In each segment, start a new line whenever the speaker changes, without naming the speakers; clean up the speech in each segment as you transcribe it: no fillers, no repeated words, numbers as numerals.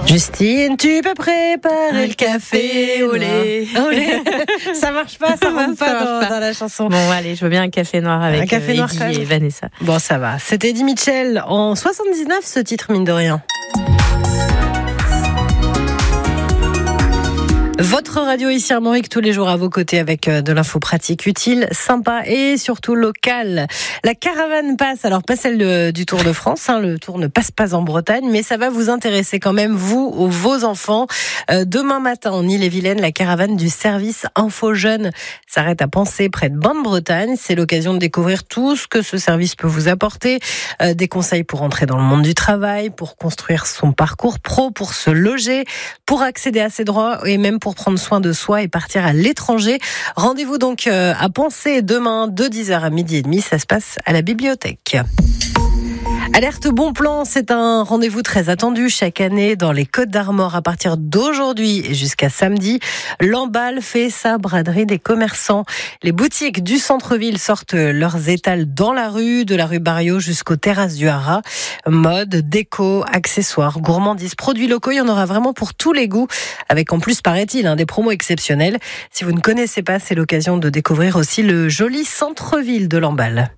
Justine, tu peux préparer le café au lait. Ça marche pas, ça rentre pas dans la chanson.
Bon, allez, je veux bien un café noir avec
un café noir
Eddie et Vanessa.
Bon, ça va. C'était Eddie Mitchell en 79, ce titre, mine de rien. Votre radio ici Armorique, tous les jours à vos côtés avec de l'info pratique, utile, sympa et surtout locale. La caravane passe, alors pas celle du Tour de France, le Tour ne passe pas en Bretagne, mais ça va vous intéresser quand même, vous ou vos enfants. Demain matin en Ille-et-Vilaine, la caravane du service Info Jeunes s'arrête à Pensée, près de Banne-Bretagne. C'est l'occasion de découvrir tout ce que ce service peut vous apporter. Des conseils pour entrer dans le monde du travail, pour construire son parcours pro, pour se loger, pour accéder à ses droits et même pour prendre soin de soi et partir à l'étranger. Rendez-vous donc à Pensée demain de 10h à 12h30. Ça se passe à la bibliothèque. Alerte Bon Plan, c'est un rendez-vous très attendu chaque année dans les Côtes-d'Armor à partir d'aujourd'hui et jusqu'à samedi. Lamballe fait sa braderie des commerçants. Les boutiques du centre-ville sortent leurs étals dans la rue, de la rue Barriot jusqu'aux terrasses du Haras. Mode, déco, accessoires, gourmandises, produits locaux, il y en aura vraiment pour tous les goûts, avec en plus, paraît-il, des promos exceptionnels. Si vous ne connaissez pas, c'est l'occasion de découvrir aussi le joli centre-ville de Lamballe.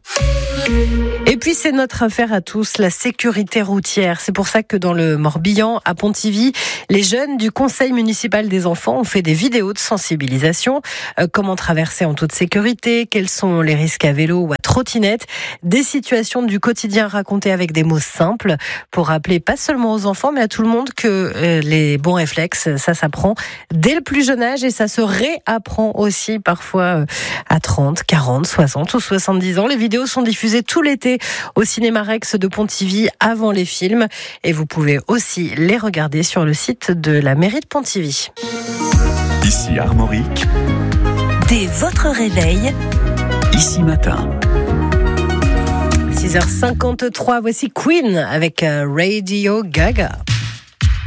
Et puis c'est notre affaire à tous, la sécurité routière. C'est pour ça que dans le Morbihan, à Pontivy, les jeunes du conseil municipal des enfants ont fait des vidéos de sensibilisation. Comment traverser en toute sécurité, quels sont les risques à vélo ou à trottinette, des situations du quotidien racontées avec des mots simples pour rappeler pas seulement aux enfants mais à tout le monde que les bons réflexes, ça s'apprend dès le plus jeune âge et ça se réapprend aussi parfois à 30, 40, 60 ou 70 ans. Les vidéos sont diffusées tout l'été au Cinéma Rex de Pontivy avant les films et vous pouvez aussi les regarder sur le site de la mairie de Pontivy.
Ici Armorique.
Dès votre réveil,
Ici Matin.
6h53, voici Queen avec Radio Gaga.